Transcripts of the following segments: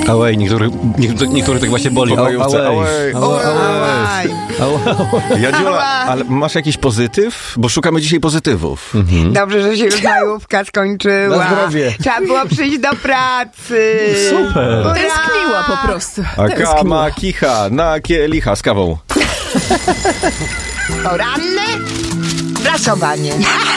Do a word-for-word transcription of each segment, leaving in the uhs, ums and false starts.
Ałej, niektórych, niektórych, niektórych tak właśnie boli. Po majówce. Ałej. Ałaj. Jadziola, ale masz jakiś pozytyw? Bo szukamy dzisiaj pozytywów. Mhm. Dobrze, że się już majówka skończyła. Na zdrowie. Trzeba było przyjść do pracy. Super. Ura! Tęskniła po prostu. A Tęskniła. kama kicha na kielicha z kawą. Poranne prasowanie.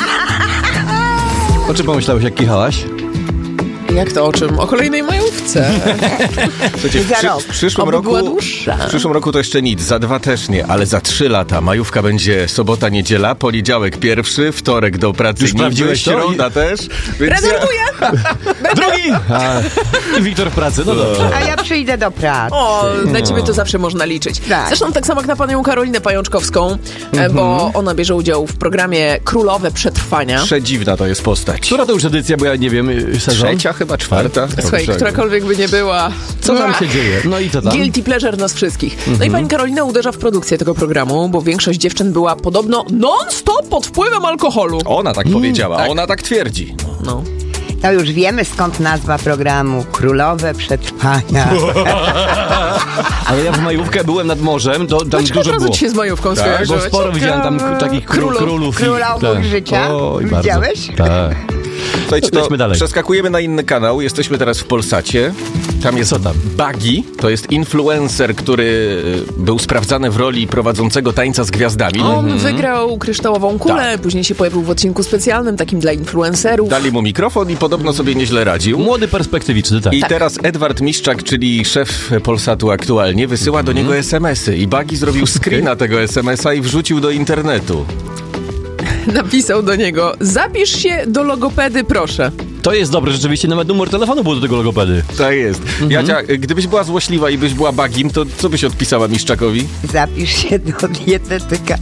O czym pomyślałeś, jak kichałaś? Jak to o czym? O kolejnej majówce. Słuchajcie, w, Za przy, rok. w przyszłym Oby roku była dłuższa. w przyszłym roku to jeszcze nic, za dwa też nie, ale za trzy lata majówka będzie sobota, niedziela, poniedziałek pierwszy, wtorek do pracy Już niby, sprawdziłeś to? środa też. Więc Rezerwuję! Drugi! A, i Wiktor w pracy, no dobrze. A ja przyjdę do pracy. O, na ciebie to zawsze można liczyć. Tak. Zresztą tak samo jak na panią Karolinę Pajączkowską, e, bo ona bierze udział w programie Królowe Przetrwania. Przedziwna to jest postać. Która to już edycja, bo ja nie wiem, sezon? Trzecia chyba, czwarta? Słuchaj, Dobrze. którakolwiek by nie była. Co tam się dzieje? No i co tam? Guilty pleasure nas wszystkich. No i pani Karolina uderza w produkcję tego programu, bo większość dziewczyn była podobno non-stop pod wpływem alkoholu. Ona tak powiedziała, tak. ona tak twierdzi. No. To już wiemy, skąd nazwa programu. Królowe Przetrwania. Ale ja w majówkę byłem nad morzem, to tam Dlaczego od dużo razu było. ci się z majówką Tak, skojarzyło? Bo sporo widziałem tam Ciekawe. takich kró- Królów. królów. i- Królowów tak. życia. Oj, bardzo. Widziałeś? Tak. Słuchajcie, to Lećmy dalej. przeskakujemy na inny kanał. Jesteśmy teraz w Polsacie. Tam jest Co tam? Buggy. To jest influencer, który y, był sprawdzany w roli prowadzącego Tańca z Gwiazdami. On wygrał kryształową kulę, później się pojawił w odcinku specjalnym, takim dla influencerów. Dali mu mikrofon i podobno sobie nieźle radził. Młody, perspektywiczny, tak. I teraz Edward Miszczak, czyli szef Polsatu aktualnie, wysyła do niego es em esy. I Buggy zrobił screena tego es em esa i wrzucił do internetu. Napisał do niego: zapisz się do logopedy, proszę. To jest dobre, rzeczywiście nawet numer telefonu był do tego logopedy. Tak jest. Jadzia, gdybyś była złośliwa i byś była Buggym, to co byś odpisała Miszczakowi? Zapisz się do dietetyka.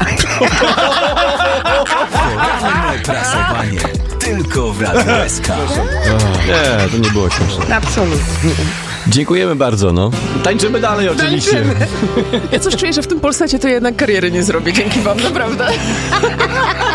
Poranne prasowanie. Tylko w Radiu S K. Nie, to nie było śmieszne. Absolutnie. Dziękujemy bardzo, no. Tańczymy dalej oczywiście. Ja coś czuję, że w tym Polsacie to jednak kariery nie zrobię dzięki wam, naprawdę.